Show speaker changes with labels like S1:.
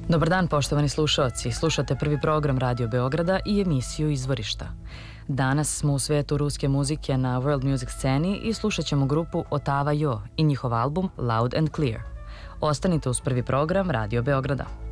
S1: Dobar dan, poštovani slušaoci. Slušate prvi program Radio Beograda i emisiju Izvorišta. Danas smo u svetu ruske muzike na world music sceni i slušat ćemo grupu Otava Jo i njihov album Loud and Clear. Ostanite uz prvi program Radio Beograda.